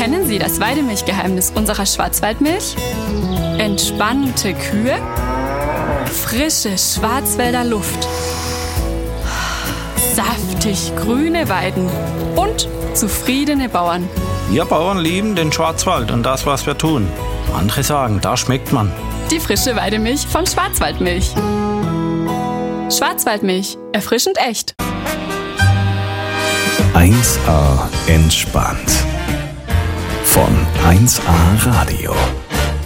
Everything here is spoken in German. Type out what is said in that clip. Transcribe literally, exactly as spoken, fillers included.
Kennen Sie das Weidemilchgeheimnis unserer Schwarzwaldmilch? Entspannte Kühe, frische Schwarzwälder Luft, saftig grüne Weiden und zufriedene Bauern. Wir Bauern lieben den Schwarzwald und das, was wir tun. Andere sagen, da schmeckt man. Die frische Weidemilch von Schwarzwaldmilch. Schwarzwaldmilch, erfrischend echt. eins A entspannt. Von eins A Radio.